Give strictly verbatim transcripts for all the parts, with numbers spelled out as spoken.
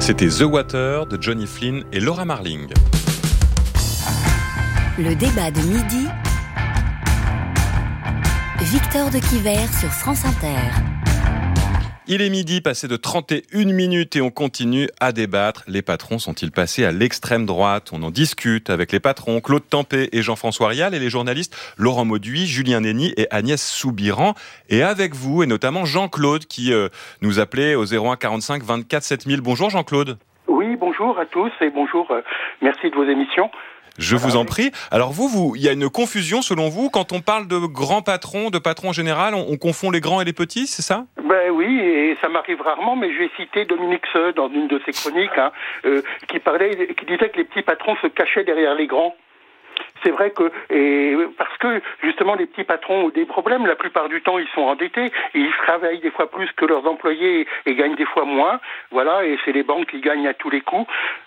C'était The Water de Johnny Flynn et Laura Marling. Le débat de midi, Victor de Quiver sur France Inter. Il est midi, passé de trente et une minutes et on continue à débattre. Les patrons sont-ils passés à l'extrême droite ? On en discute avec les patrons Claude Tempé et Jean-François Rial et les journalistes Laurent Mauduit, Julien Néni et Agnès Soubiran. Et avec vous, et notamment Jean-Claude qui euh, nous appelait au zéro un quarante-cinq vingt-quatre sept mille. Bonjour Jean-Claude. Oui, bonjour à tous et bonjour, euh, merci de vos émissions. Je vous en prie. Alors vous, vous, il y a une confusion selon vous quand on parle de grands patrons, de patrons en général, on, on confond les grands et les petits, c'est ça ? Ben oui, et ça m'arrive rarement, mais je vais citer Dominique Seux dans une de ses chroniques, hein, euh, qui parlait, qui disait que les petits patrons se cachaient derrière les grands. C'est vrai que, et parce que justement les petits patrons ont des problèmes, la plupart du temps ils sont endettés, et ils travaillent des fois plus que leurs employés et gagnent des fois moins, voilà, et c'est les banques qui gagnent à tous les coups,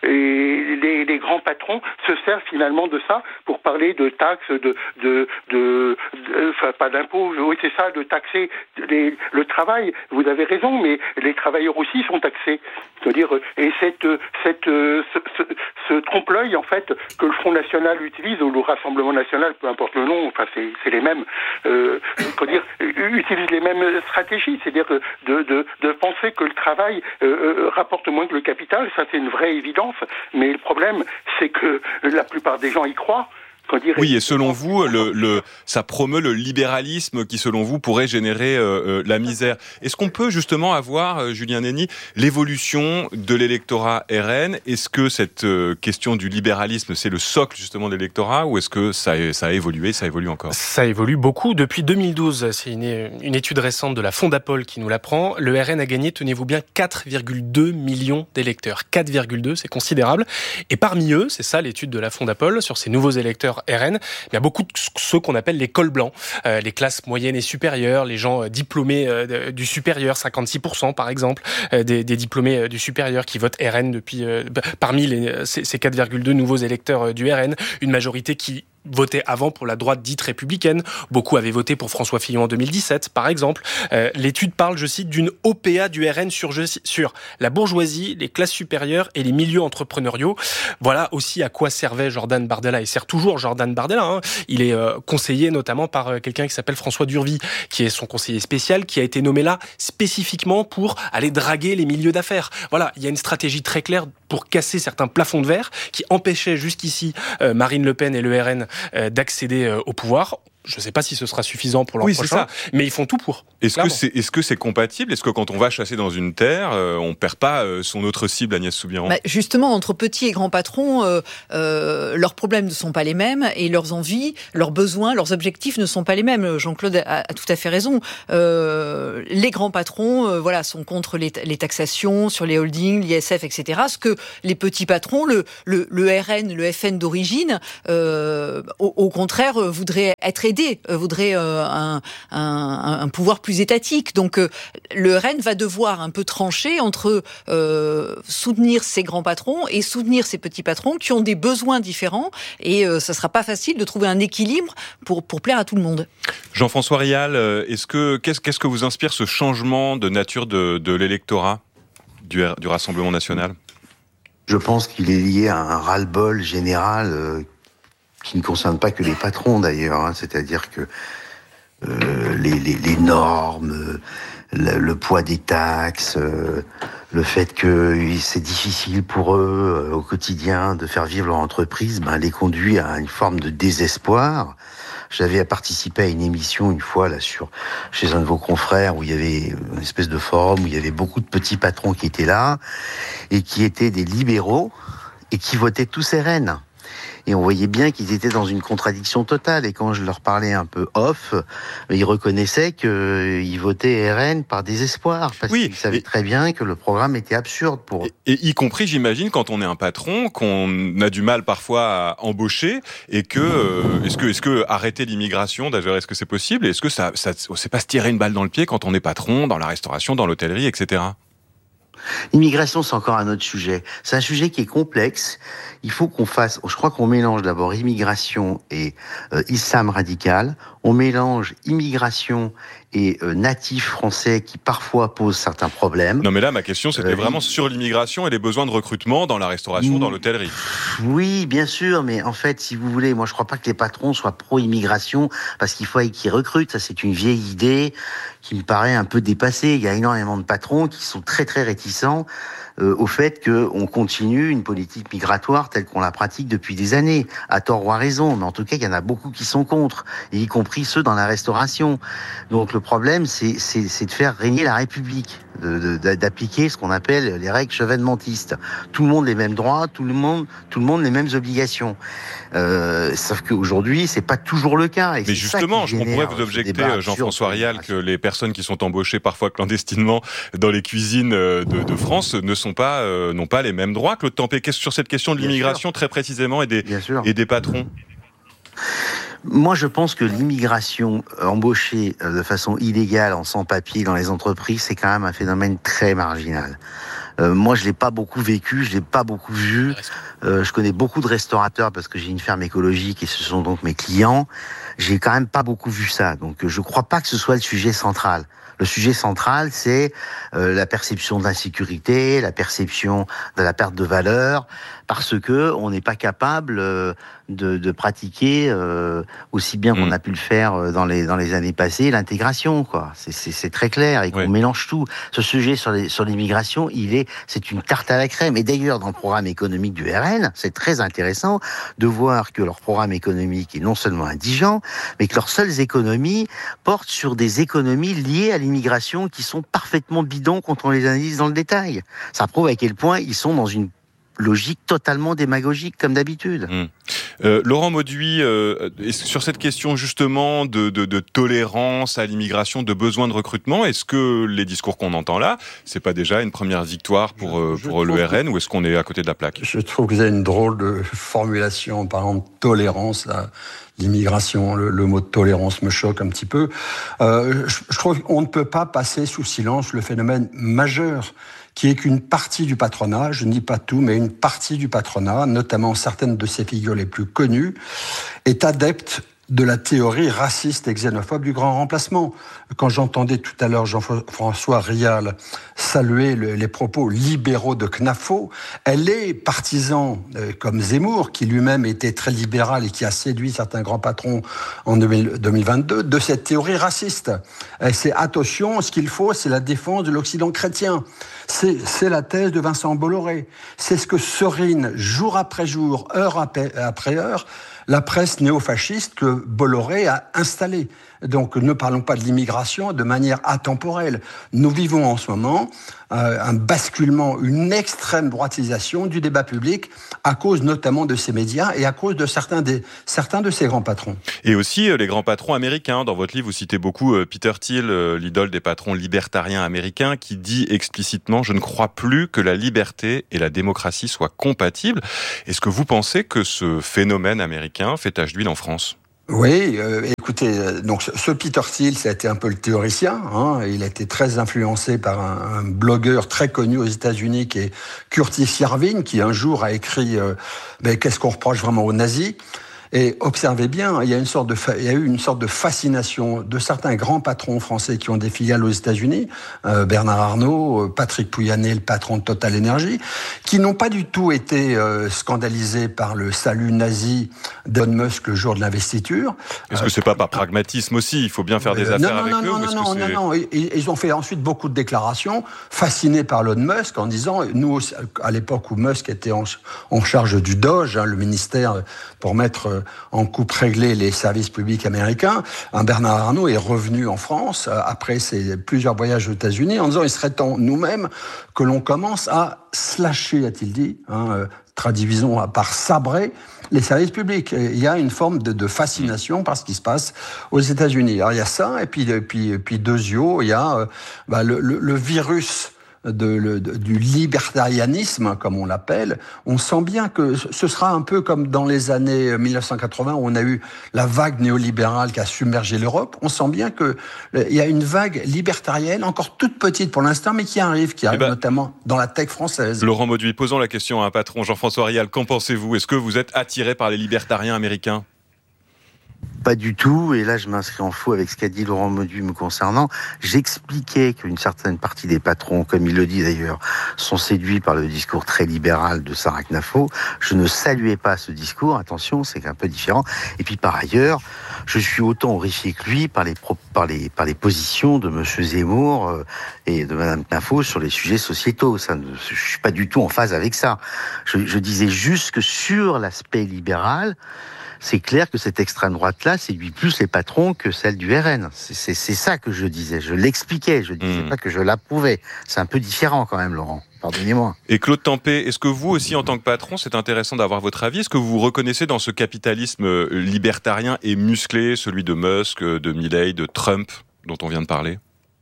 et les, les grands patrons se servent finalement de ça pour parler de taxes, de, de, de, de enfin pas d'impôts, oui c'est ça, de taxer les, le travail, vous avez raison, mais les travailleurs aussi sont taxés, c'est-à-dire, et cette, cette, ce, ce, ce trompe-l'œil en fait que le Front National utilise, ou le Rassemblement National, peu importe le nom, enfin c'est, c'est les mêmes, euh, comment dire, utilisent les mêmes stratégies, c'est-à-dire de, de, de penser que le travail euh, rapporte moins que le capital, ça c'est une vraie évidence, mais le problème c'est que la plupart des gens y croient. Oui, et selon vous, le, le, ça promeut le libéralisme qui, selon vous, pourrait générer euh, la misère. Est-ce qu'on peut justement avoir, euh, Julien Néni, l'évolution de l'électorat R N ? Est-ce que cette euh, question du libéralisme, c'est le socle justement de l'électorat, ou est-ce que ça a, ça a évolué, ça évolue encore ? Ça évolue beaucoup. Depuis deux mille douze, c'est une, une étude récente de la Fondapol qui nous l'apprend. Le R N a gagné, tenez-vous bien, quatre virgule deux millions d'électeurs. quatre virgule deux, c'est considérable. Et parmi eux, c'est ça l'étude de la Fondapol, sur ces nouveaux électeurs R N, il y a beaucoup de ceux qu'on appelle les cols blancs, euh, les classes moyennes et supérieures, les gens euh, diplômés euh, du supérieur, cinquante-six pour cent par exemple, euh, des, des diplômés euh, du supérieur qui votent R N depuis, euh, parmi les, ces, ces quatre virgule deux nouveaux électeurs euh, du R N, une majorité qui voté avant pour la droite dite républicaine. Beaucoup avaient voté pour François Fillon en deux mille dix-sept, par exemple. Euh, l'étude parle, je cite, d'une O P A du R N sur, sur la bourgeoisie, les classes supérieures et les milieux entrepreneuriaux. Voilà aussi à quoi servait Jordan Bardella, et sert toujours Jordan Bardella. Hein. Il est euh, conseillé notamment par euh, quelqu'un qui s'appelle François Durvy, qui est son conseiller spécial, qui a été nommé là spécifiquement pour aller draguer les milieux d'affaires. Voilà, il y a une stratégie très claire pour casser certains plafonds de verre qui empêchaient jusqu'ici euh, Marine Le Pen et le R N d'accéder au pouvoir. Je ne sais pas si ce sera suffisant pour l'an oui, prochain, mais ils font tout pour. Est-ce que c'est, est-ce que c'est compatible ? Est-ce que quand on va chasser dans une terre, euh, on ne perd pas euh, son autre cible, Agnès Soubiran ? bah Justement, entre petits et grands patrons, euh, euh, leurs problèmes ne sont pas les mêmes et leurs envies, leurs besoins, leurs objectifs ne sont pas les mêmes. Jean-Claude a, a tout à fait raison. Euh, les grands patrons euh, voilà, sont contre les, les taxations sur les holdings, l'I S F, et cetera. Ce que les petits patrons, le, le, le R N, le F N d'origine, euh, au, au contraire, euh, voudraient être aidés. voudrait euh, un, un, un pouvoir plus étatique. Donc euh, le R N va devoir un peu trancher entre euh, soutenir ces grands patrons et soutenir ces petits patrons qui ont des besoins différents, et euh, ça ne sera pas facile de trouver un équilibre pour, pour plaire à tout le monde. Jean-François Rial, est-ce que, qu'est-ce, qu'est-ce que vous inspire ce changement de nature de, de l'électorat du, du Rassemblement National ? Je pense qu'il est lié à un ras-le-bol général euh, qui ne concerne pas que les patrons d'ailleurs, hein, c'est-à-dire que euh, les, les, les normes, le, le poids des taxes, euh, le fait que c'est difficile pour eux euh, au quotidien de faire vivre leur entreprise, ben, les conduit à une forme de désespoir. J'avais participé à une émission une fois là sur chez un de vos confrères où il y avait une espèce de forum où il y avait beaucoup de petits patrons qui étaient là et qui étaient des libéraux et qui votaient tous R N. Et on voyait bien qu'ils étaient dans une contradiction totale. Et quand je leur parlais un peu off, ils reconnaissaient qu'ils votaient R N par désespoir. Parce oui, qu'ils savaient et... très bien que le programme était absurde pour eux. Et, et y compris, j'imagine, quand on est un patron, qu'on a du mal parfois à embaucher, et que, euh, est-ce que, est-ce que arrêter l'immigration, d'ailleurs, est-ce que c'est possible ? Est-ce que ça, ça, c'est pas se tirer une balle dans le pied quand on est patron, dans la restauration, dans l'hôtellerie, et cetera ? L'immigration, c'est encore un autre sujet. C'est un sujet qui est complexe. Il faut qu'on fasse, je crois qu'on mélange d'abord immigration et euh, islam radical. On mélange immigration et euh, natifs français qui parfois posent certains problèmes. Non mais là ma question c'était euh, vraiment il... sur l'immigration et les besoins de recrutement dans la restauration, mmh. dans l'hôtellerie. Oui, bien sûr, mais en fait, si vous voulez, moi je crois pas que les patrons soient pro-immigration parce qu'il faut qu'ils recrutent. Ça, c'est une vieille idée qui me paraît un peu dépassée. Il y a énormément de patrons qui sont très très réticents Euh, au fait qu'on continue une politique migratoire telle qu'on la pratique depuis des années, à tort ou à raison, mais en tout cas, il y en a beaucoup qui sont contre, y compris ceux dans la restauration. Donc le problème, c'est, c'est, c'est de faire régner la République, de, de, d'appliquer ce qu'on appelle les règles chevènementistes. Tout le monde les mêmes droits, tout le monde, tout le monde les mêmes obligations. Euh, sauf qu'aujourd'hui, c'est pas toujours le cas. Et mais justement, je pourrais vous objecter, Jean-François Rial, que les personnes qui sont embauchées parfois clandestinement dans les cuisines de, de France ne sont pas, euh, n'ont pas les mêmes droits. Claude Tempé, sur cette question de l'immigration très précisément et des, et des patrons. Moi, je pense que l'immigration embauchée de façon illégale, en sans-papier dans les entreprises, c'est quand même un phénomène très marginal. Euh, moi, je l'ai pas beaucoup vécu, je l'ai pas beaucoup vu. Euh, je connais beaucoup de restaurateurs parce que j'ai une ferme écologique et ce sont donc mes clients. J'ai quand même pas beaucoup vu ça. Donc, je crois pas que ce soit le sujet central. Le sujet central, c'est euh, la perception de l'insécurité, la perception de la perte de valeur, parce que on n'est pas capable euh, de, de pratiquer euh, aussi bien qu'on a pu le faire dans les dans les années passées l'intégration, quoi. C'est, c'est, c'est très clair et qu'on oui. mélange tout. Ce sujet sur les, sur l'immigration, il est c'est une tarte à la crème. Et d'ailleurs, dans le programme économique du R N, c'est très intéressant de voir que leur programme économique est non seulement indigent, mais que leurs seules économies portent sur des économies liées à l'immigration qui sont parfaitement bidons quand on les analyse dans le détail. Ça prouve à quel point ils sont dans une logique totalement démagogique, comme d'habitude. Mmh. Euh, Laurent Mauduit, euh, sur cette question justement de, de, de tolérance à l'immigration, de besoin de recrutement, est-ce que les discours qu'on entend là, c'est pas déjà une première victoire pour, euh, pour le R N, que... ou est-ce qu'on est à côté de la plaque ? Je trouve que vous avez une drôle de formulation en parlant de tolérance à l'immigration. Le, le mot de tolérance me choque un petit peu. Euh, je, je trouve qu'on ne peut pas passer sous silence le phénomène majeur qui est qu'une partie du patronat, je ne dis pas tout, mais une partie du patronat, notamment certaines de ses figures les plus connues, est adepte de la théorie raciste et xénophobe du grand remplacement. Quand j'entendais tout à l'heure Jean-François Rial saluer le, les propos libéraux de Knafo, elle est partisan, euh, comme Zemmour, qui lui-même était très libéral et qui a séduit certains grands patrons en deux mille vingt-deux, de cette théorie raciste. Et c'est attention, ce qu'il faut, c'est la défense de l'Occident chrétien. C'est, c'est la thèse de Vincent Bolloré. C'est ce que serine jour après jour, heure après heure, la presse néofasciste que Bolloré a installée. Donc ne parlons pas de l'immigration de manière atemporelle. Nous vivons en ce moment euh, un basculement, une extrême droitisation du débat public à cause notamment de ces médias et à cause de certains, des, certains de ces grands patrons. Et aussi euh, les grands patrons américains. Dans votre livre, vous citez beaucoup euh, Peter Thiel, euh, l'idole des patrons libertariens américains, qui dit explicitement « Je ne crois plus que la liberté et la démocratie soient compatibles ». Est-ce que vous pensez que ce phénomène américain fait tache d'huile en France ? Oui, euh, écoutez, euh, donc ce Peter Thiel, ça a été un peu le théoricien. Hein, il a été très influencé par un, un blogueur très connu aux États-Unis qui est Curtis Yarvin, qui un jour a écrit euh, ben, qu'est-ce qu'on reproche vraiment aux nazis. Et observez bien, il y a une sorte de, fa- il y a eu une sorte de fascination de certains grands patrons français qui ont des filiales aux États-Unis, euh, Bernard Arnault, Patrick Pouyanné, le patron de Total Energy, qui n'ont pas du tout été euh, scandalisés par le salut nazi d'Elon Musk le jour de l'investiture. Est-ce que c'est pas par pragmatisme aussi ? Il faut bien faire des euh, affaires non, avec non, eux. Non, non, non, non, non, ils, ils ont fait ensuite beaucoup de déclarations, fascinés par Elon Musk, en disant, nous, à l'époque où Musk était en, en charge du Doge, hein, le ministère pour mettre en coupe réglée les services publics américains, un Bernard Arnault est revenu en France euh, après ses plusieurs voyages aux États-Unis en disant il serait temps nous-mêmes que l'on commence à slasher, a-t-il dit, hein, euh, traduisons par sabrer les services publics. Et il y a une forme de, de fascination par ce qui se passe aux États-Unis. Alors il y a ça, et puis, et puis, et puis deuxièmement, il y a euh, bah, le, le, le virus De, le, de, du libertarianisme, comme on l'appelle. On sent bien que ce sera un peu comme dans les années mille neuf cent quatre-vingts, où on a eu la vague néolibérale qui a submergé l'Europe. On sent bien qu'il y a une vague libertarienne, encore toute petite pour l'instant, mais qui arrive, qui arrive eh ben, notamment dans la tech française. Laurent Mauduit, posons la question à un patron, Jean-François Rial. Qu'en pensez-vous ? Est-ce que vous êtes attiré par les libertariens américains ? Pas du tout, et là je m'inscris en faux avec ce qu'a dit Laurent Mauduit me concernant. J'expliquais qu'une certaine partie des patrons, comme il le dit d'ailleurs, sont séduits par le discours très libéral de Sarah Knafo. Je ne saluais pas ce discours, attention, c'est un peu différent. Et puis par ailleurs, je suis autant horrifié que lui par les, pro- par les, par les positions de Monsieur Zemmour euh, et de Madame Knafo sur les sujets sociétaux. Ça ne, je suis pas du tout en phase avec ça. Je, je disais juste que sur l'aspect libéral, c'est clair que cette extrême droite-là séduit plus les patrons que celle du R N. C'est, c'est, c'est ça que je disais. Je l'expliquais. Je disais mmh. pas que je l'approuvais. C'est un peu différent quand même, Laurent. Pardonnez-moi. Et Claude Tempé, est-ce que vous aussi, en tant que patron, c'est intéressant d'avoir votre avis, est-ce que vous vous reconnaissez dans ce capitalisme libertarien et musclé, celui de Musk, de Milei, de Trump, dont on vient de parler ?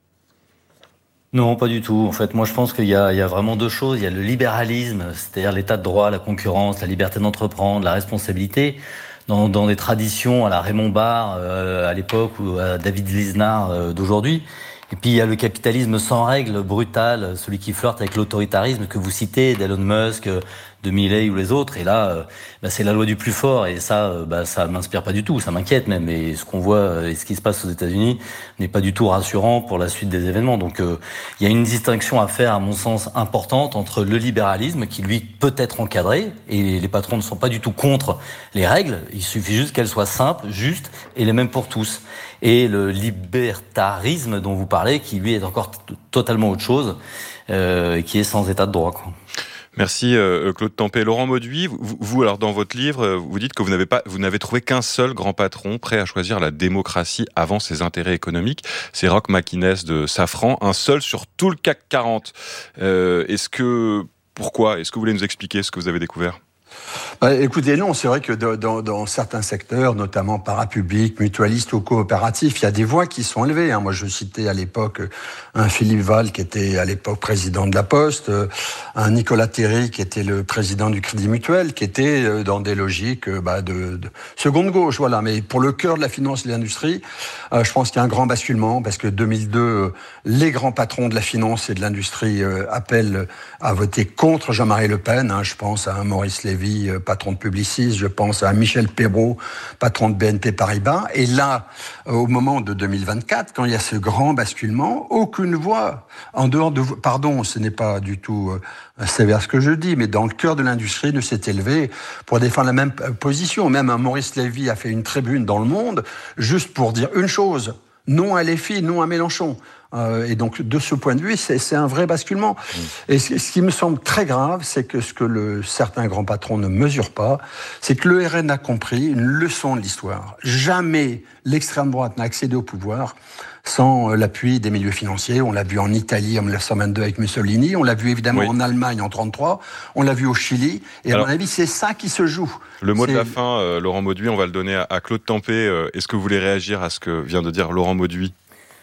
Non, pas du tout. En fait, moi, je pense qu'il y a, il y a vraiment deux choses. Il y a le libéralisme, c'est-à-dire l'état de droit, la concurrence, la liberté d'entreprendre, la responsabilité, dans, dans des traditions à la Raymond Barre euh, à l'époque ou à David Lisnard euh, d'aujourd'hui. Et puis il y a le capitalisme sans règles, brutal, celui qui flirte avec l'autoritarisme que vous citez, d'Elon Musk, de Milei ou les autres. Et là, bah, c'est la loi du plus fort. Et ça, bah, ça m'inspire pas du tout, ça m'inquiète même. Et ce qu'on voit et ce qui se passe aux États-Unis n'est pas du tout rassurant pour la suite des événements. Donc euh, il y a une distinction à faire, à mon sens, importante entre le libéralisme, qui lui peut être encadré, et les patrons ne sont pas du tout contre les règles. Il suffit juste qu'elles soient simples, justes et les mêmes pour tous. Et le libertarisme dont vous parlez, qui lui est encore t- totalement autre chose, euh, qui est sans état de droit, quoi. Merci euh, Claude Tempé. Laurent Mauduit, vous, vous alors dans votre livre, vous dites que vous n'avez pas, vous n'avez trouvé qu'un seul grand patron prêt à choisir la démocratie avant ses intérêts économiques. C'est Roch McInnes de Safran, un seul sur tout le C A C quarante. Euh, est-ce que pourquoi Est-ce que vous voulez nous expliquer ce que vous avez découvert ? Bah, écoutez, non, c'est vrai que dans, dans certains secteurs, notamment parapublics, mutualistes ou coopératifs, il y a des voix qui sont élevées. Hein. Moi, je citais à l'époque un Philippe Val qui était à l'époque président de la Poste, un Nicolas Terry qui était le président du Crédit Mutuel, qui était dans des logiques bah, de, de seconde gauche. Voilà. Mais pour le cœur de la finance et de l'industrie, euh, je pense qu'il y a un grand basculement parce que deux mille deux, les grands patrons de la finance et de l'industrie euh, appellent à voter contre Jean-Marie Le Pen. Hein. Je pense à un Maurice Lévy, patron de Publicis, je pense à Michel Perrault, patron de B N P Paribas. Et là, au moment de deux mille vingt-quatre, quand il y a ce grand basculement, aucune voix, en dehors de... Pardon, ce n'est pas du tout euh, sévère ce que je dis, mais dans le cœur de l'industrie, ne s'est élevé pour défendre la même position. Même un Maurice Lévy a fait une tribune dans Le Monde, juste pour dire une chose, non à L F I, non à Mélenchon. Euh, et donc, de ce point de vue, c'est, c'est un vrai basculement. Mmh. Et ce, ce qui me semble très grave, c'est que ce que le, certains grands patrons ne mesurent pas, c'est que le R N a compris une leçon de l'histoire. Jamais l'extrême droite n'a accédé au pouvoir sans l'appui des milieux financiers. On l'a vu en Italie en dix-neuf cent vingt-deux avec Mussolini, on l'a vu évidemment oui. en Allemagne en trente-trois, on l'a vu au Chili, et Alors, à mon avis, c'est ça qui se joue. Le mot c'est... de la fin, euh, Laurent Mauduit, on va le donner à, à Claude Tempé. Euh, est-ce que vous voulez réagir à ce que vient de dire Laurent Mauduit ?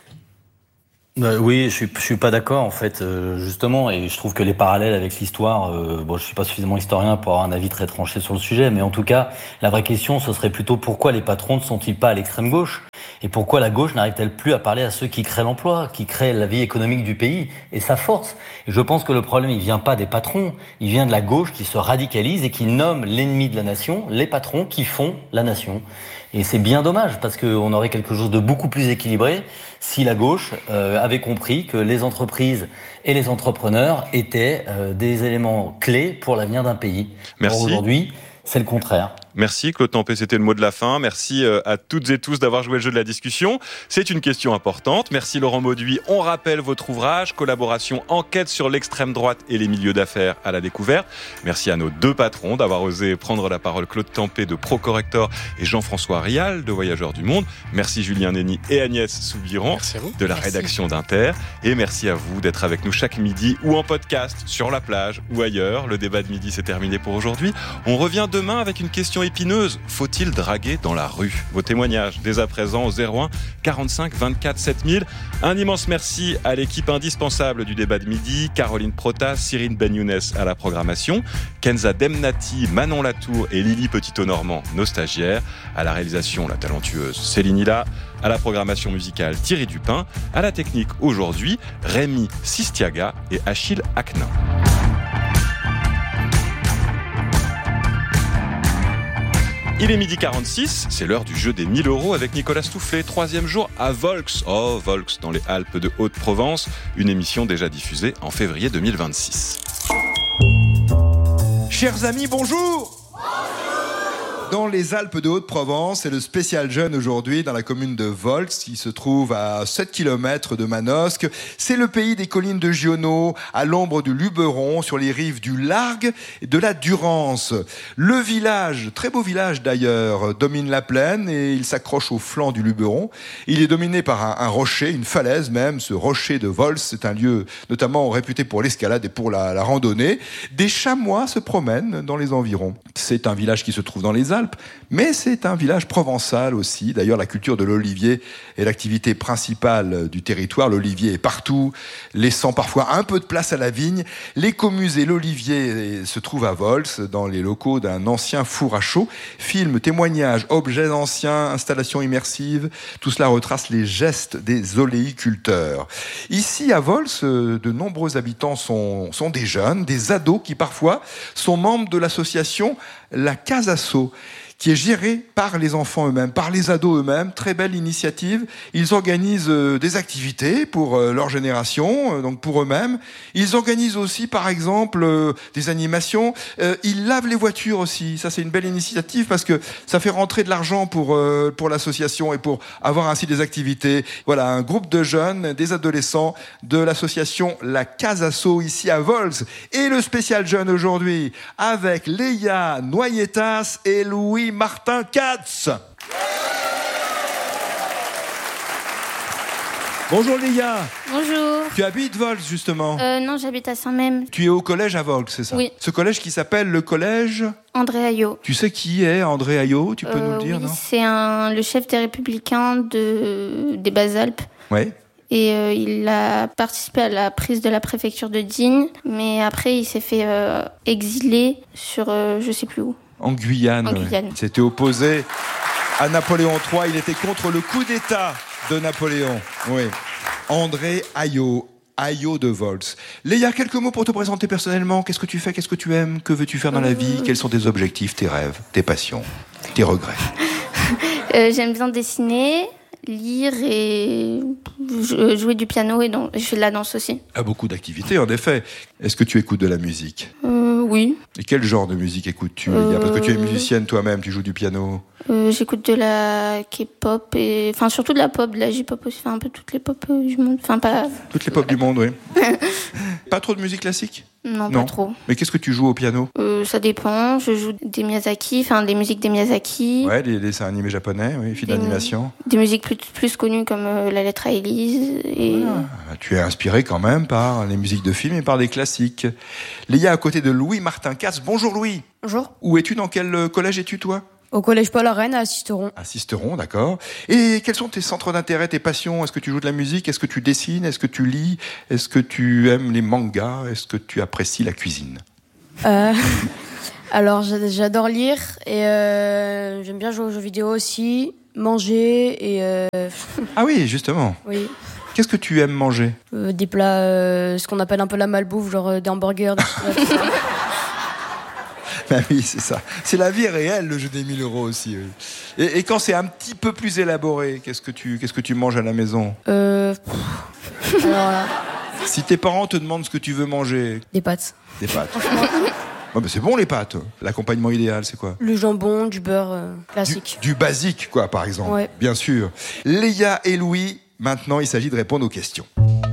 Euh, oui, je suis, je suis pas d'accord en fait, euh, justement, et je trouve que les parallèles avec l'histoire, euh, bon, je suis pas suffisamment historien pour avoir un avis très tranché sur le sujet, mais en tout cas, la vraie question, ce serait plutôt pourquoi les patrons ne sont-ils pas à l'extrême gauche, et pourquoi la gauche n'arrive-t-elle plus à parler à ceux qui créent l'emploi, qui créent la vie économique du pays et sa force. Et je pense que le problème, il vient pas des patrons, il vient de la gauche qui se radicalise et qui nomme l'ennemi de la nation, les patrons qui font la nation. Et c'est bien dommage, parce qu'on aurait quelque chose de beaucoup plus équilibré si la gauche euh, avait compris que les entreprises et les entrepreneurs étaient euh, des éléments clés pour l'avenir d'un pays. Merci. Or, aujourd'hui, c'est le contraire. Merci Claude Tempé, c'était le mot de la fin. Merci à toutes et tous d'avoir joué le jeu de la discussion. C'est une question importante. Merci Laurent Mauduit. On rappelle votre ouvrage, Collaboration, enquête sur l'extrême droite et les milieux d'affaires à la découverte. Merci à nos deux patrons d'avoir osé prendre la parole, Claude Tempé de Procorrector et Jean-François Rial de Voyageurs du Monde. Merci Julien Nény et Agnès Soubiran de la merci. rédaction d'Inter. Et merci à vous d'être avec nous chaque midi ou en podcast, sur la plage ou ailleurs. Le débat de midi, c'est terminé pour aujourd'hui. On revient demain avec une question épineuse. Faut-il draguer dans la rue ? Vos témoignages dès à présent au zéro un quarante-cinq vingt-quatre sept mille. Un immense merci à l'équipe indispensable du débat de midi, Caroline Protas, Cyrine Ben-Younes à la programmation, Kenza Demnati, Manon Latour et Lily Petito-Normand, nos stagiaires, à la réalisation la talentueuse Céline Hilla, à la programmation musicale Thierry Dupin, à la technique aujourd'hui Rémi Sistiaga et Achille Aknin. Il est midi quarante-six, c'est l'heure du jeu des mille euros avec Nicolas Stoufflet. Troisième jour à Volx. Oh, Volx, dans les Alpes de Haute-Provence. Une émission déjà diffusée en février deux mille vingt-six. Chers amis, bonjour! Dans les Alpes de Haute-Provence, c'est le spécial jeune aujourd'hui dans la commune de Volx, qui se trouve à sept kilomètres de Manosque. C'est le pays des collines de Giono, à l'ombre du Luberon, sur les rives du Largue et de la Durance. Le village, très beau village d'ailleurs, domine la plaine et il s'accroche au flanc du Luberon. Il est dominé par un, un rocher, une falaise même, ce rocher de Volx. C'est un lieu notamment réputé pour l'escalade et pour la, la randonnée. Des chamois se promènent dans les environs. C'est un village qui se trouve dans les Alpes, mais c'est un village provençal aussi. D'ailleurs, la culture de l'olivier est l'activité principale du territoire. L'olivier est partout, laissant parfois un peu de place à la vigne. L'écomusée L'Olivier se trouve à Volx, dans les locaux d'un ancien four à chaux. Films, témoignages, objets anciens, installations immersives, tout cela retrace les gestes des oléiculteurs. Ici, à Volx, de nombreux habitants sont, sont des jeunes, des ados qui parfois sont membres de l'association La Casasso, qui est gérée par les enfants eux-mêmes, par les ados eux-mêmes. Très belle initiative. Ils organisent euh, des activités pour euh, leur génération, euh, donc pour eux-mêmes. Ils organisent aussi, par exemple, euh, des animations. Euh, ils lavent les voitures aussi. Ça, c'est une belle initiative parce que ça fait rentrer de l'argent pour euh, pour l'association et pour avoir ainsi des activités. Voilà, un groupe de jeunes, des adolescents de l'association La Casasso ici à Volx. Et le spécial jeune aujourd'hui avec Léa Noyetas et Louis Martin Katz. Bonjour Léa. Bonjour. Tu habites Volx justement? Euh, non, j'habite à Saint-Même. Tu es au collège à Volx, c'est ça? Oui. Ce collège qui s'appelle le collège André Ayot. Tu sais qui est André Ayot? Tu peux euh, nous le dire, oui, non? C'est un, le chef des Républicains de, des Bas-Alpes. Ouais. Et euh, il a participé à la prise de la préfecture de Digne, mais après il s'est fait euh, exiler sur euh, je sais plus où. En Guyane. En Guyane. Il s'était opposé à Napoléon trois. Il était contre le coup d'État de Napoléon. Oui. André Ayot. Ayot de Volx. Léa, quelques mots pour te présenter personnellement. Qu'est-ce que tu fais? Qu'est-ce que tu aimes? Que veux-tu faire dans la vie? Quels sont tes objectifs, tes rêves, tes passions, tes regrets? euh, J'aime bien dessiner, lire et jouer du piano et donc, je fais de la danse aussi. Ah, beaucoup d'activités, en effet. Est-ce que tu écoutes de la musique? euh, Oui. Et quel genre de musique écoutes-tu, Léa? Parce que tu es musicienne toi-même, tu joues du piano. Euh, j'écoute de la K-pop et enfin surtout de la pop, de la J-pop aussi, enfin un peu toutes les pop euh, du monde, enfin pas toutes les pop du monde, oui. Pas trop de musique classique? Non, non, pas trop. Mais qu'est-ce que tu joues au piano? euh, Ça dépend. Je joue des Miyazaki, enfin des musiques des Miyazaki. Ouais, des dessins animés japonais, oui, films d'animation. Des musiques plus plus connues comme euh, La Lettre à Élise. Et... Ah, tu es inspiré quand même par les musiques de films et par des classiques. Léa à côté de Louis Martin Katz. Bonjour Louis. Bonjour. Où es-tu? Dans quel collège es-tu toi? Au collège Paul-Arène à Sisteron. À Sisteron, d'accord. Et quels sont tes centres d'intérêt, tes passions? Est-ce que tu joues de la musique? Est-ce que tu dessines? Est-ce que tu lis? Est-ce que tu aimes les mangas? Est-ce que tu apprécies la cuisine? euh, Alors, j'adore lire et euh, j'aime bien jouer aux jeux vidéo aussi, manger et... Euh... Ah oui, justement. Oui. Qu'est-ce que tu aimes manger? euh, Des plats, euh, ce qu'on appelle un peu la malbouffe, genre euh, des hamburgers, des tout ça. Ben oui, c'est ça. C'est la vie réelle, le jeu des mille euros aussi. Oui. Et, et quand c'est un petit peu plus élaboré, qu'est-ce que tu, qu'est-ce que tu manges à la maison? Euh... Alors là... Si tes parents te demandent ce que tu veux manger... Des pâtes. Des pâtes. Oh, ben c'est bon les pâtes. L'accompagnement idéal, c'est quoi? Le jambon, du beurre euh, classique. Du, du basique, quoi, par exemple. Ouais. Bien sûr. Léa et Louis, maintenant, il s'agit de répondre aux questions.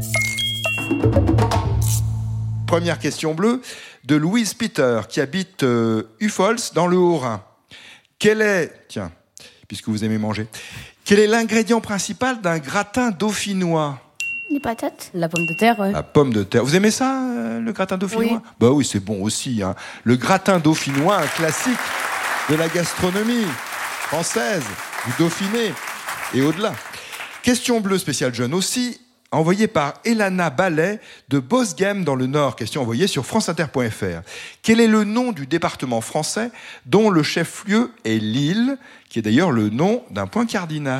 Première question bleue de Louise Peter, qui habite euh, Ufols, dans le Haut-Rhin. Quel est, tiens, puisque vous aimez manger, quel est l'ingrédient principal d'un gratin dauphinois? Les patates. La pomme de terre, ouais. La pomme de terre. Vous aimez ça, euh, le gratin dauphinois? Oui. Bah oui, c'est bon aussi. Hein. Le gratin dauphinois, un classique de la gastronomie française, du Dauphiné et au-delà. Question bleue spéciale jeune aussi, envoyée par Elana Ballet de Bosghem dans le Nord. Question envoyée sur franceinter point f r. Quel est le nom du département français dont le chef-lieu est Lille, qui est d'ailleurs le nom d'un point cardinal?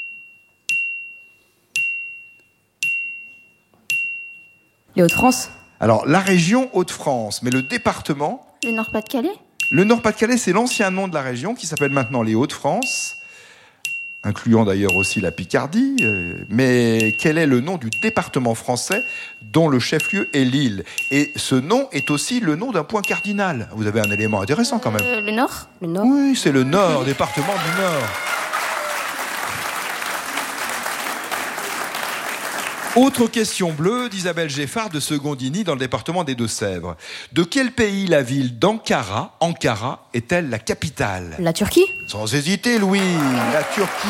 Les Hauts-de-France. Alors, la région Hauts-de-France, mais le département... Le Nord-Pas-de-Calais ? Le Nord-Pas-de-Calais, c'est l'ancien nom de la région qui s'appelle maintenant les Hauts-de-France, incluant d'ailleurs aussi la Picardie. Mais quel est le nom du département français dont le chef-lieu est Lille ? Et ce nom est aussi le nom d'un point cardinal. Vous avez un élément intéressant quand même. Euh, le Nord ? Le Nord. Oui, c'est le Nord, département du Nord. Autre question bleue d'Isabelle Geffard de Secondini dans le département des Deux-Sèvres. De quel pays la ville d'Ankara, Ankara, est-elle la capitale ? La Turquie ? Sans hésiter, Louis, la Turquie.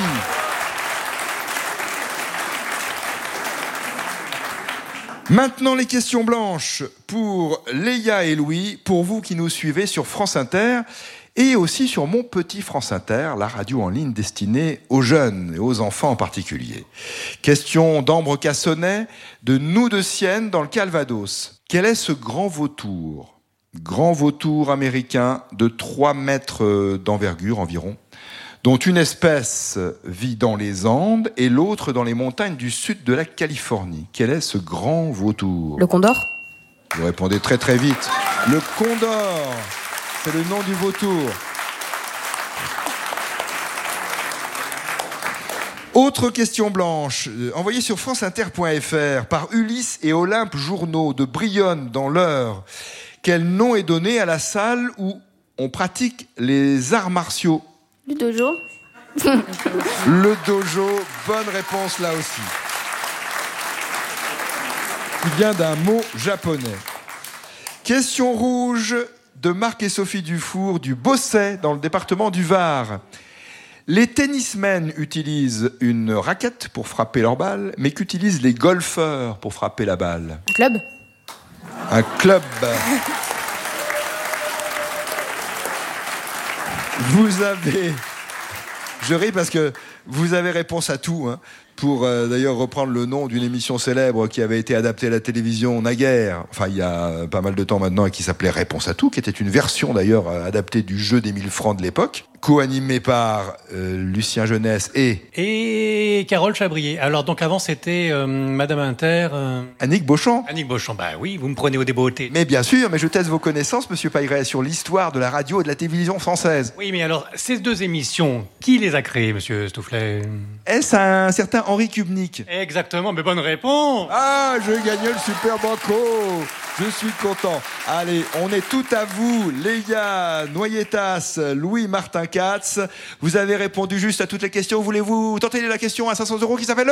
Maintenant, les questions blanches pour Léa et Louis, pour vous qui nous suivez sur France Inter et aussi sur Mon Petit France Inter, la radio en ligne destinée aux jeunes et aux enfants en particulier. Question d'Ambre Cassonnet de Nous de Sienne dans le Calvados. Quel est ce grand vautour ? Grand vautour américain de trois mètres d'envergure environ, dont une espèce vit dans les Andes et l'autre dans les montagnes du sud de la Californie. Quel est ce grand vautour ? Le condor ? Vous répondez très très vite. Le condor, c'est le nom du vautour. Autre question blanche, envoyée sur franceinter point f r par Ulysse et Olympe Journeau de Brionne dans l'Eure. Quel nom est donné à la salle où on pratique les arts martiaux ? Le dojo. Le dojo, bonne réponse là aussi. Qui vient d'un mot japonais. Question rouge de Marc et Sophie Dufour du Bosset dans le département du Var. Les tennismen utilisent une raquette pour frapper leur balle, mais qu'utilisent les golfeurs pour frapper la balle ? Un club ? Un club. Vous avez... Je ris parce que vous avez réponse à tout, hein, pour euh, d'ailleurs reprendre le nom d'une émission célèbre qui avait été adaptée à la télévision naguère, enfin il y a pas mal de temps maintenant, et qui s'appelait Réponse à tout, qui était une version d'ailleurs adaptée du jeu des mille francs de l'époque, co-animé par euh, Lucien Jeunesse et... Et Carole Chabrier. Alors donc avant c'était euh, Madame Inter... Euh... Annick Beauchamp. Annick Beauchamp, bah oui, vous me prenez au débeauté. Mais bien sûr, mais je teste vos connaissances, Monsieur Pailleret, sur l'histoire de la radio et de la télévision française. Oui, mais alors, ces deux émissions, qui les a créées, Monsieur Stoufflet ? Est-ce un certain Henri Kubnik ? Exactement, mais bonne réponse. Ah, j'ai gagné le Super Banco. Je suis content. Allez, on est tout à vous. Léa Noyetas, Louis Martin Katz. Vous avez répondu juste à toutes les questions. Voulez-vous tenter la question à cinq cents euros qui s'appelle le...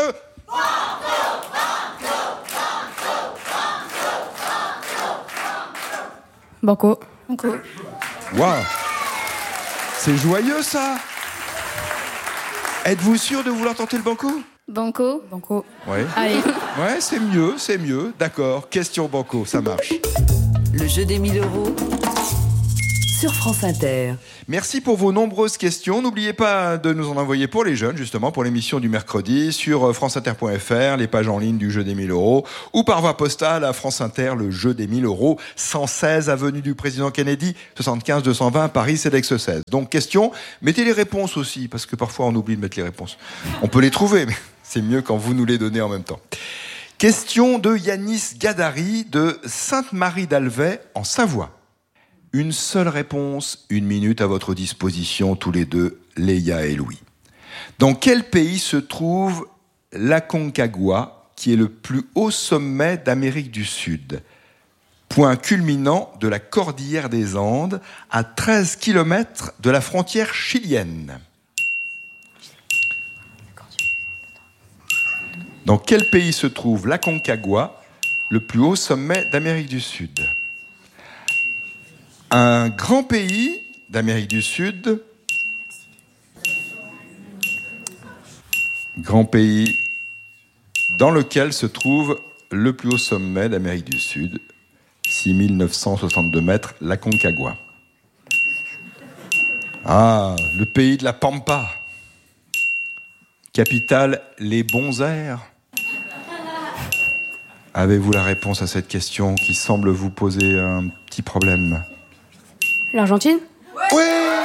Banco. Banco. Waouh. C'est joyeux, ça. Êtes-vous sûr de vouloir tenter le Banco ? Banco. Banco. Oui. Allez. Ouais, c'est mieux, c'est mieux. D'accord. Question Banco, ça marche. Le jeu des mille euros sur France Inter. Merci pour vos nombreuses questions. N'oubliez pas de nous en envoyer pour les jeunes, justement, pour l'émission du mercredi, sur franceinter point f r, les pages en ligne du jeu des mille euros, ou par voie postale à France Inter, le jeu des mille euros, cent seize avenue du Président Kennedy, soixante-quinze deux cent vingt, Paris, C E D E X seize. Donc, question, mettez les réponses aussi, parce que parfois on oublie de mettre les réponses. On peut les trouver, mais c'est mieux quand vous nous les donnez en même temps. Question de Yanis Gadari de Sainte-Marie d'Alvey, en Savoie. Une seule réponse, une minute à votre disposition, tous les deux, Léa et Louis. Dans quel pays se trouve l'Aconcagua, qui est le plus haut sommet d'Amérique du Sud ? Point culminant de la cordillère des Andes, à treize kilomètres de la frontière chilienne. Dans quel pays se trouve l'Aconcagua, le plus haut sommet d'Amérique du Sud ? Un grand pays d'Amérique du Sud, grand pays dans lequel se trouve le plus haut sommet d'Amérique du Sud, six mille neuf cent soixante-deux mètres, l'Aconcagua. Ah, le pays de la Pampa. Capitale, les bons airs. Avez-vous la réponse à cette question qui semble vous poser un petit problème ? L'Argentine ? Oui.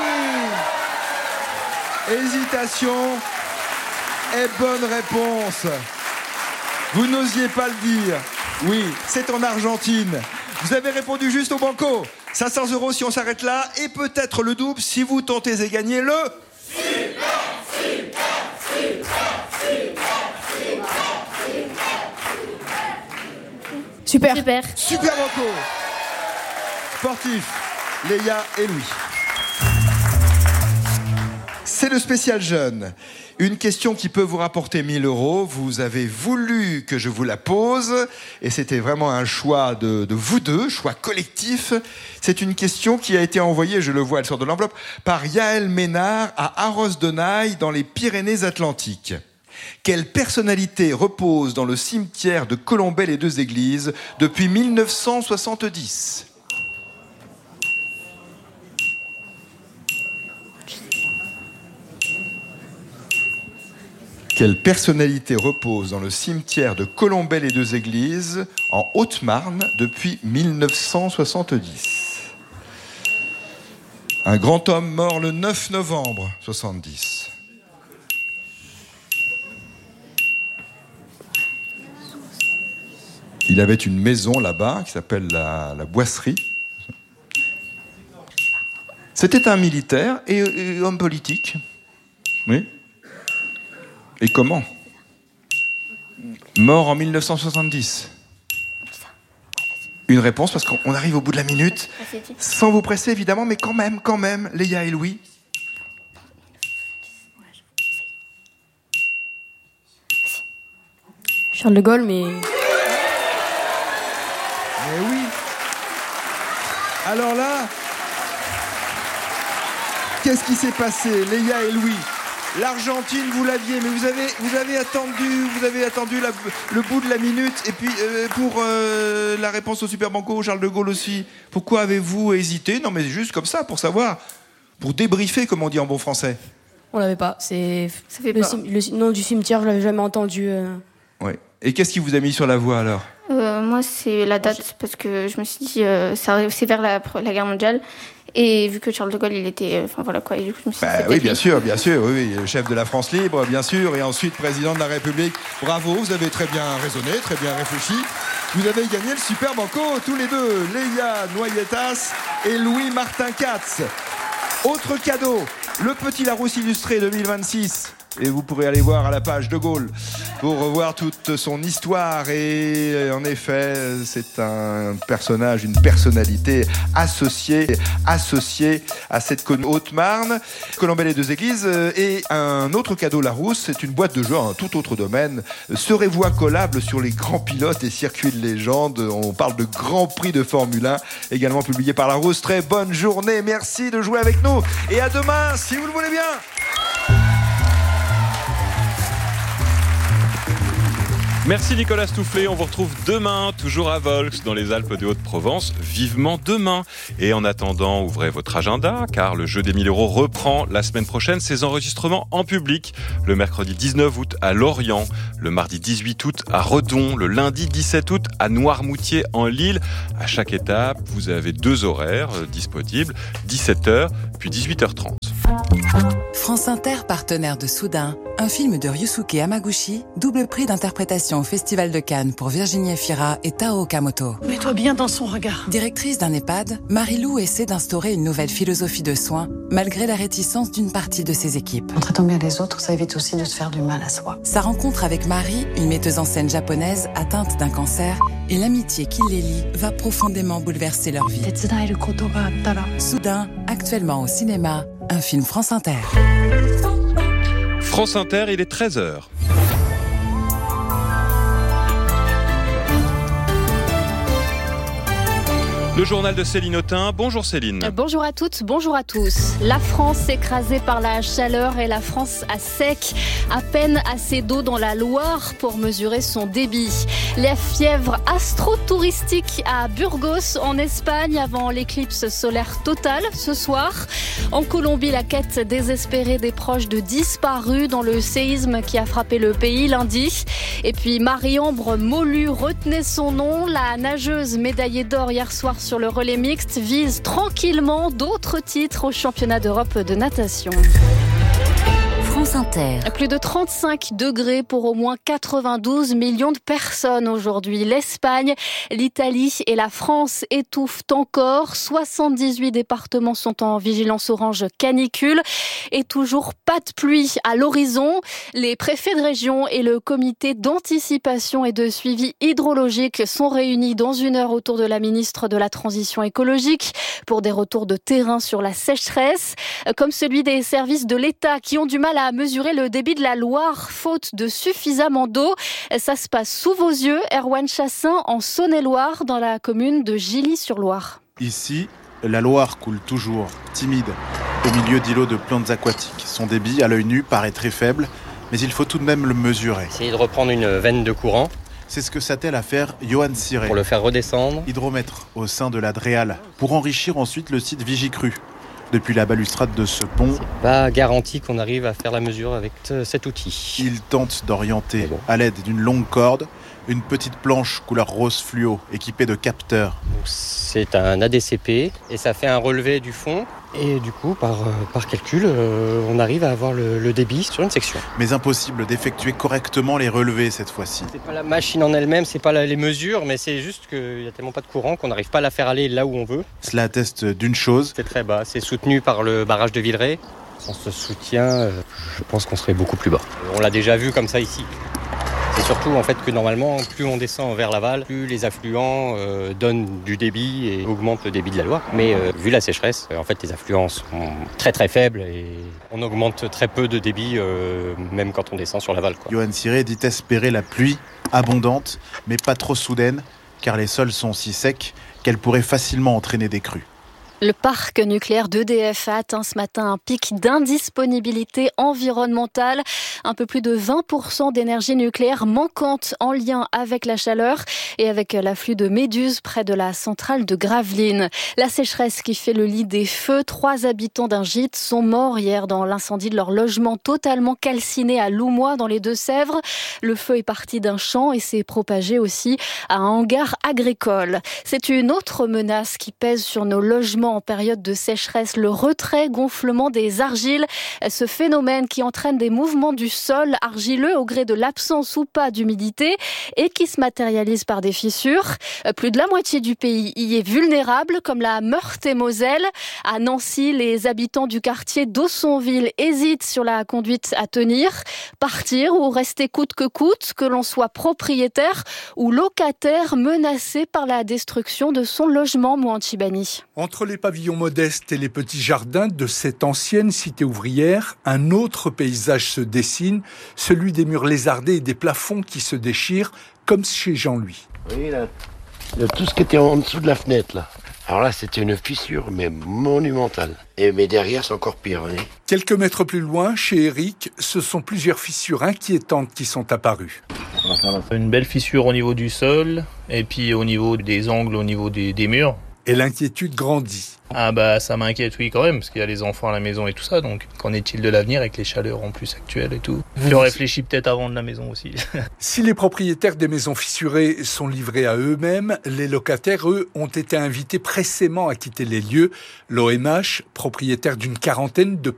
Hésitation et bonne réponse. Vous n'osiez pas le dire. Oui, c'est en Argentine. Vous avez répondu juste au banco. cinq cents euros si on s'arrête là, et peut-être le double si vous tentez et gagnez le... Super. Super. Super banco. Sportif, Léa et Louis. C'est le spécial jeune. Une question qui peut vous rapporter mille euros. Vous avez voulu que je vous la pose et c'était vraiment un choix de, de vous deux, choix collectif. C'est une question qui a été envoyée, je le vois, elle sort de l'enveloppe, par Yaël Ménard à Arros-de-Naï dans les Pyrénées-Atlantiques. Quelle personnalité repose dans le cimetière de Colombey-les-Deux-Églises depuis mille neuf cent soixante-dix ? Quelle personnalité repose dans le cimetière de Colombey-les-Deux-Églises en Haute-Marne depuis mille neuf cent soixante-dix ? Un grand homme mort le neuf novembre soixante-dix. Il avait une maison là-bas qui s'appelle la, la Boisserie. C'était un militaire et, et homme politique. Oui. Et comment ? Mort en mille neuf cent soixante-dix. Une réponse, parce qu'on arrive au bout de la minute. Sans vous presser, évidemment, mais quand même, quand même, Léa et Louis. Charles de Gaulle, mais... Mais oui. Alors là, qu'est-ce qui s'est passé, Léa et Louis ? L'Argentine, vous l'aviez, mais vous avez, vous avez attendu, vous avez attendu la, le bout de la minute. Et puis euh, pour euh, la réponse au Super Banco, Charles de Gaulle aussi. Pourquoi avez-vous hésité ? Non, mais juste comme ça, pour savoir, pour débriefer, comme on dit en bon français. On l'avait pas. C'est Ça fait le, peur. cim- le nom du cimetière, je l'avais jamais entendu. euh. Ouais. Et qu'est-ce qui vous a mis sur la voie alors ? Euh, moi, c'est la date, parce que je me suis dit, euh, ça- c'est vers la, la guerre mondiale. Et vu que Charles de Gaulle, il était... euh, Enfin, voilà quoi. Et du coup, je me suis dit, Bah, c'est oui, peut-être bien lui. sûr, bien sûr, oui, oui, le chef de la France libre, bien sûr, et ensuite président de la République. Bravo, vous avez très bien raisonné, très bien réfléchi. Vous avez gagné le Super Banco, tous les deux, Léa Noyetas et Louis Martin Katz. Autre cadeau, le Petit Larousse illustré deux mille vingt-six. Et vous pourrez aller voir à la page de Gaulle pour revoir toute son histoire. Et en effet, c'est un personnage, une personnalité associée, associée à cette commune Haute-Marne, Colombey-les-Deux-Églises. Et un autre cadeau Larousse, c'est une boîte de jeu, un tout autre domaine. Serez-vous incollable sur les grands pilotes et circuits de légende ? On parle de Grand Prix de Formule un, également publié par Larousse. Très bonne journée, merci de jouer avec nous. Et à demain, si vous le voulez bien. Merci Nicolas Stoufflet, on vous retrouve demain, toujours à Volx, dans les Alpes de Haute-Provence, vivement demain. Et en attendant, ouvrez votre agenda, car le jeu des mille euros reprend la semaine prochaine ses enregistrements en public. Le mercredi dix-neuf août à Lorient, le mardi dix-huit août à Redon, le lundi dix-sept août à Noirmoutier en Lille. À chaque étape, vous avez deux horaires disponibles, dix-sept heures puis dix-huit heures trente. France Inter, partenaire de Soudain, un film de Ryusuke Hamaguchi, double prix d'interprétation au Festival de Cannes pour Virginie Efira et Tao Okamoto. Mets-toi bien dans son regard. Directrice d'un EHPAD, Marie-Lou essaie d'instaurer une nouvelle philosophie de soins, malgré la réticence d'une partie de ses équipes. En traitant bien les autres, ça évite aussi de se faire du mal à soi. Sa rencontre avec Marie, une metteuse en scène japonaise atteinte d'un cancer, et l'amitié qui les lie va profondément bouleverser leur vie. Soudain, actuellement au cinéma, un film France Inter. France Inter, il est treize heures. Le journal de Céline Autain. Bonjour Céline. Bonjour à toutes, bonjour à tous. La France écrasée par la chaleur et la France à sec. À peine assez d'eau dans la Loire pour mesurer son débit. La fièvre astro-touristique à Burgos en Espagne avant l'éclipse solaire totale ce soir. En Colombie, la quête désespérée des proches de disparus dans le séisme qui a frappé le pays lundi. Et puis Marie-Ambre Molu, retenez son nom. La nageuse médaillée d'or hier soir sur le relais mixte vise tranquillement d'autres titres au championnat d'Europe de natation. France France Inter. Plus de trente-cinq degrés pour au moins quatre-vingt-douze millions de personnes aujourd'hui. L'Espagne, l'Italie et la France étouffent encore. soixante-dix-huit départements sont en vigilance orange canicule et toujours pas de pluie à l'horizon. Les préfets de région et le comité d'anticipation et de suivi hydrologique sont réunis dans une heure autour de la ministre de la Transition écologique pour des retours de terrain sur la sécheresse, comme celui des services de l'État qui ont du mal à mesurer le débit de la Loire, faute de suffisamment d'eau. Ça se passe sous vos yeux, Erwan Chassin, en Saône-et-Loire, dans la commune de Gilly-sur-Loire. Ici, la Loire coule toujours, timide, au milieu d'îlots de plantes aquatiques. Son débit, à l'œil nu, paraît très faible, mais il faut tout de même le mesurer. Essayer de reprendre une veine de courant. C'est ce que s'attelle à faire Johan Siré. Pour le faire redescendre. Hydromètre au sein de la Dréal, pour enrichir ensuite le site Vigicru. Depuis la balustrade de ce pont, c'est pas garanti qu'on arrive à faire la mesure avec cet outil. Il tente d'orienter bon. à l'aide d'une longue corde une petite planche couleur rose fluo équipée de capteurs. C'est un A D C P et ça fait un relevé du fond. Et du coup, par, par calcul, euh, on arrive à avoir le, le débit sur une section. Mais impossible d'effectuer correctement les relevés cette fois-ci. C'est pas la machine en elle-même, c'est pas la, les mesures, mais c'est juste qu'il y a tellement pas de courant qu'on n'arrive pas à la faire aller là où on veut. Cela atteste d'une chose. C'est très bas, c'est soutenu par le barrage de Villeray. Sans ce soutien, euh, je pense qu'on serait beaucoup plus bas. On l'a déjà vu comme ça ici. C'est surtout en fait que normalement, plus on descend vers l'aval, plus les affluents euh, donnent du débit et augmentent le débit de la Loire. Mais euh, vu la sécheresse, en fait, les affluents sont très très faibles et on augmente très peu de débit, euh, même quand on descend sur l'aval. Johan Siré dit espérer la pluie abondante, mais pas trop soudaine, car les sols sont si secs qu'elle pourrait facilement entraîner des crues. Le parc nucléaire d'E D F a atteint ce matin un pic d'indisponibilité environnementale. Un peu plus de vingt pour cent d'énergie nucléaire manquante en lien avec la chaleur et avec l'afflux de méduses près de la centrale de Gravelines. La sécheresse qui fait le lit des feux. Trois habitants d'un gîte sont morts hier dans l'incendie de leur logement totalement calciné à Loumois dans les Deux-Sèvres. Le feu est parti d'un champ et s'est propagé aussi à un hangar agricole. C'est une autre menace qui pèse sur nos logements en période de sécheresse, le retrait-gonflement des argiles. Ce phénomène qui entraîne des mouvements du sol argileux au gré de l'absence ou pas d'humidité et qui se matérialise par des fissures. Plus de la moitié du pays y est vulnérable, comme la Meurthe-et-Moselle. À Nancy, les habitants du quartier d'Aussonville hésitent sur la conduite à tenir. Partir ou rester coûte que coûte, que l'on soit propriétaire ou locataire menacé par la destruction de son logement, Mouan Chibani. Entre les pavillons modestes et les petits jardins de cette ancienne cité ouvrière, un autre paysage se dessine, celui des murs lézardés et des plafonds qui se déchirent, comme chez Jean-Louis. Oui, là, tout ce qui était en dessous de la fenêtre, là. Alors là, c'était une fissure, mais monumentale. Et, mais derrière, c'est encore pire. Hein. Quelques mètres plus loin, chez Eric, ce sont plusieurs fissures inquiétantes qui sont apparues. Une belle fissure au niveau du sol, et puis au niveau des angles, au niveau des, des murs. Et l'inquiétude grandit. Ah bah ça m'inquiète oui quand même, parce qu'il y a les enfants à la maison et tout ça, donc qu'en est-il de l'avenir avec les chaleurs en plus actuelles et tout? Je réfléchis peut-être à vendre la maison aussi. Si les propriétaires des maisons fissurées sont livrés à eux-mêmes, les locataires, eux, ont été invités pressément à quitter les lieux. L'O M H, propriétaire d'une quarantaine de